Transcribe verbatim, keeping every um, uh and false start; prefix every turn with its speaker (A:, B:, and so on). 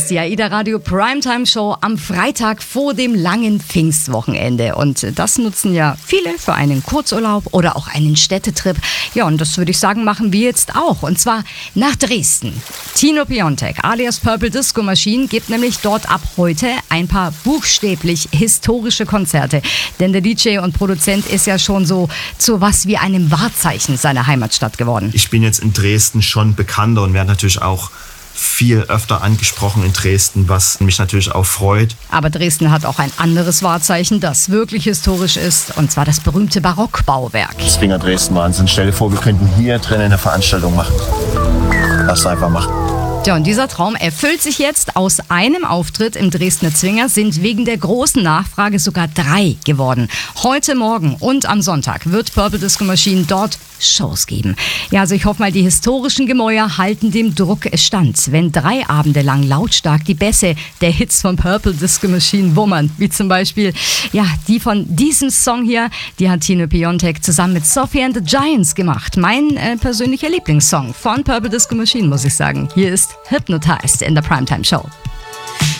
A: ist die AIDA Radio Primetime Show am Freitag vor dem langen Pfingstwochenende. Und das nutzen ja viele für einen Kurzurlaub oder auch einen Städtetrip. Ja, und das würde ich sagen, machen wir jetzt auch. Und zwar nach Dresden. Tino Piontek alias Purple Disco Machine gibt nämlich dort ab heute ein paar buchstäblich historische Konzerte. Denn der D J und Produzent ist ja schon so zu was wie einem Wahrzeichen seiner Heimatstadt geworden.
B: Ich bin jetzt in Dresden schon bekannter und werde natürlich auch viel öfter angesprochen in Dresden, was mich natürlich auch freut.
A: Aber Dresden hat auch ein anderes Wahrzeichen, das wirklich historisch ist, und zwar das berühmte Barockbauwerk.
C: Zwinger Dresden Wahnsinn. Stell dir vor, wir könnten hier drinnen eine Veranstaltung machen. Lass einfach machen.
A: Ja, und dieser Traum erfüllt sich jetzt. Aus einem Auftritt im Dresdner Zwinger sind wegen der großen Nachfrage sogar drei geworden. Heute Morgen und am Sonntag wird Purple Disco Machine dort Shows geben. Ja, also ich hoffe mal, die historischen Gemäuer halten dem Druck stand. Wenn drei Abende lang lautstark die Bässe der Hits von Purple Disco Machine wummern, wie zum Beispiel ja, die von diesem Song hier, die hat Tino Piontek zusammen mit Sophie and the Giants gemacht. Mein äh, persönlicher Lieblingssong von Purple Disco Machine, muss ich sagen. Hier ist Hypnotized in der Primetime Show.